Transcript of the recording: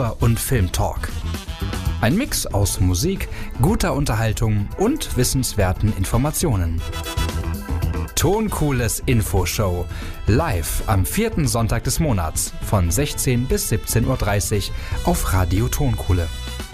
Literatur und Filmtalk. Ein Mix aus Musik, guter Unterhaltung und wissenswerten Informationen. Toncooles Infoshow. Live am 4. Sonntag des Monats von 16 bis 17:30 Uhr auf Radio Tonkohle.